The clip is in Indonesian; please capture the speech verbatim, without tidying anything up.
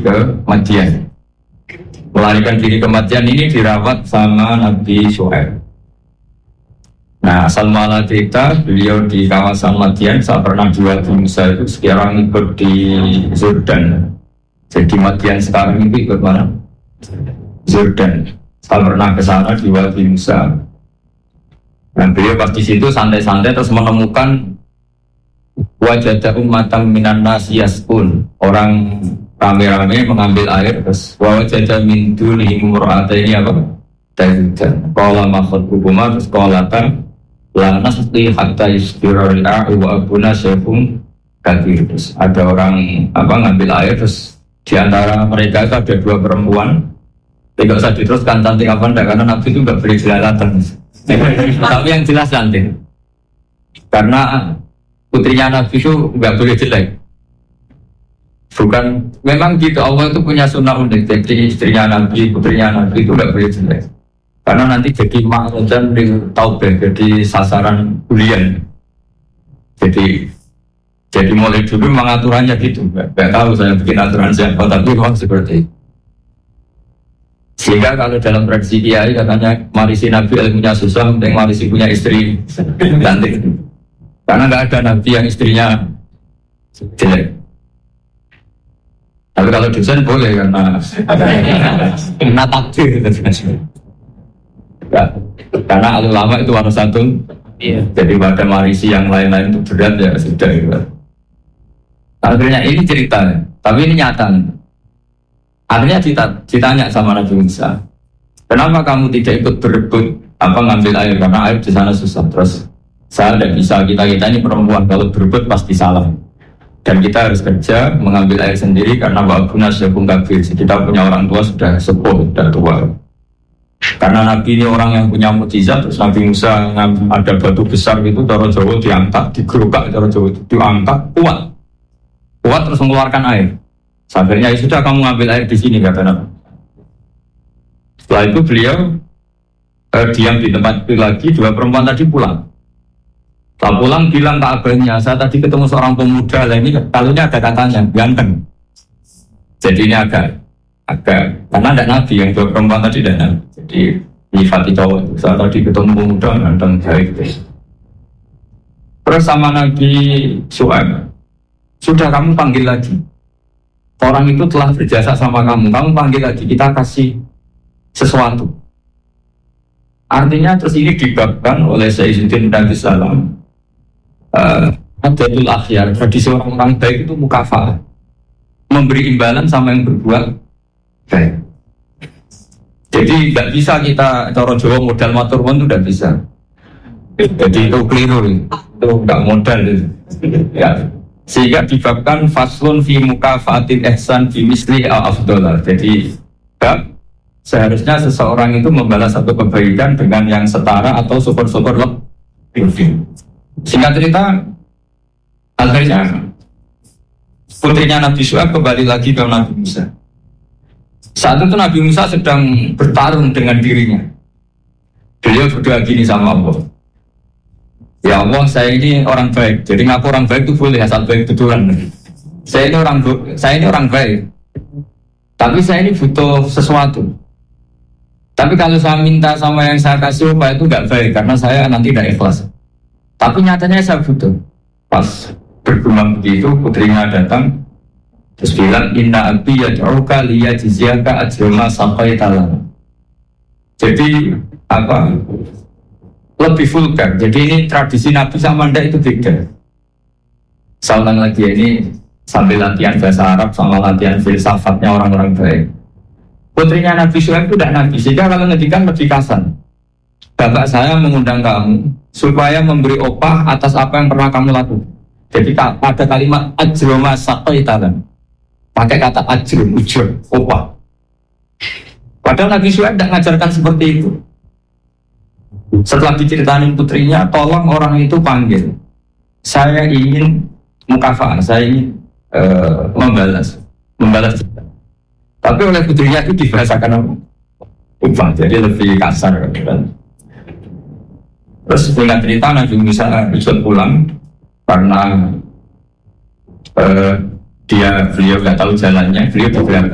ke Madian. Melarikan diri ke Madian ini dirawat sama Nabi Syuaib. Nah, asal muala cerita, beliau di kawasan Madian, saya pernah di Wadi Musa itu, sekarang ikut di Jordan. Jadi Madian sekarang itu ikut mana? Jordan. Saya pernah ke sana di Wadi Musa. Dan beliau pas di situ santai-santai terus menemukan wajada ummatan minan nasi yaskun, orang rame-rame mengambil air, terus wajada min dunihim imra'ataini apa? Dan qala ma khatbuhuma, terus qala kan la nasqi hatta yusdirul a'u wa abuna syaikhun kabir. Terus ada orang apa ngambil air, terus di antara mereka itu ada dua perempuan. Tidak usah diteruskan cantik apa enggak, karena Nabi itu enggak boleh jelalatan. Tapi yang jelas cantik, karena putrinya Nabi itu enggak boleh jelek. Bukan, memang gitu, Allah itu punya sunnah unik. Jadi istrinya Nabi, putrinya Nabi itu enggak boleh jelek, karena nanti jadi makludan di taubah, jadi sasaran bulian. Jadi jadi mulai dulu memang aturannya gitu. Enggak tahu saya bikin aturan siapa, tapi memang seperti itu. Sehingga kalau dalam tradisi kiai katanya marisi Nabi ilmunya susah, penting marisi punya istri cantik. Karena nggak ada Nabi yang istrinya jelek. Tapi kalau dosen boleh, karena kena takdir. Karena ulama itu harus satu. Iya. Jadi pada marisi yang lain-lain itu berat ya sudah. Gitu. Akhirnya ini cerita, tapi ini nyata. Akhirnya ditanya sama Nabi Musa, kenapa kamu tidak ikut berebut apa ngambil air, karena air di sana susah. Terus saya tidak bisa, kita kita ini perempuan, kalau berebut pasti salah. Dan kita harus kerja mengambil air sendiri karena wabuna syaikhun kabir, kita punya orang tua sudah sepuh, sudah tua. Karena Nabi ini orang yang punya mukjizat, terus Nabi Musa ada batu besar gitu, cara Jawa diangkat, digerukak, cara Jawa diangkat, kuat, kuat terus mengeluarkan air. Akhirnya ya sudah kamu ngambil air di sini, kata Nabi. Setelah itu beliau eh, diam di tempat itu lagi, dua perempuan tadi pulang. Setelah pulang bilang ke abahnya, saya tadi ketemu seorang pemuda, lah ini kalaunya ada katanya, ganteng. Jadi ini agak, agak karena ada Nabi, yang dua perempuan tadi ada Nabi. Jadi nyifati cowok, saya tadi ketemu pemuda, ganteng, baik. Terus sama Nabi Syuaib, sudah kamu panggil lagi. Orang itu telah berjasa sama kamu, kamu panggil lagi, kita kasih sesuatu. Artinya terus ini dibabkan oleh Sayyiduddin Nabi Sallam. Adatul uh, akhyar, tradisi orang-orang baik itu mukafa'ah, memberi imbalan sama yang berbuat baik. Jadi tidak bisa kita cara Jawa modal maturun itu tidak bisa. Jadi itu keliru, itu tidak modal itu. Ya. Sehingga dibabkan faslun fi mukafaatin ihsan fi misli al-afdolah. Jadi bab seharusnya seseorang itu membalas satu kebaikan dengan yang setara atau super-super lebih. Singkat cerita, akhirnya putrinya Nabi Syuaib kembali lagi ke Nabi Musa. Saat itu Nabi Musa sedang bertarung dengan dirinya. Beliau berdoa gini sama Allah, ya Allah, saya ini orang baik. Jadi ngaku orang baik itu boleh, asal baik betulan. Saya ini orang saya ini orang baik. Tapi saya ini butuh sesuatu. Tapi kalau saya minta sama yang saya kasih upah itu enggak baik, karena saya nanti tidak ikhlas. Tapi nyatanya saya butuh. Pas bergumam begitu, putrinya datang terus bilang, inna abi yad'uka liyajziyaka ajra ma saqaita lana. Jadi apa? Lebih vulgar. Jadi ini tradisi Nabi sama ndak itu beda. Saya ulang lagi, ini sambil latihan bahasa Arab sama latihan filsafatnya orang-orang baik. Putrinya Nabi Syuaib itu tidak Nabi, sehingga kalau ngedikan lebih kasar. Bapak saya mengundang kamu supaya memberi opah atas apa yang pernah kamu lakukan. Jadi pada kalimat ajroma saqaitalan, pakai kata ajrum, ujur, opah. Padahal Nabi Syuaib tidak mengajarkan seperti itu. Setelah diceritain putrinya, tolong orang itu panggil. Saya ingin mukafa'ah, saya ingin uh, membalas, membalas. Tapi oleh putrinya itu dibahasakan upah, jadi lebih kasar kan. Terus singkat cerita Nabi Musa ikut pulang karena uh, dia beliau nggak tahu jalannya, beliau di belakang.